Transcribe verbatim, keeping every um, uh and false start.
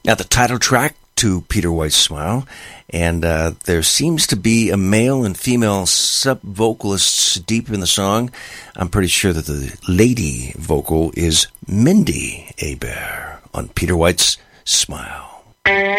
Now, the title track to Peter White's Smile, and uh, there seems to be a male and female sub-vocalists deep in the song. I'm pretty sure that the lady vocal is Mindy Abair on Peter White's Smile.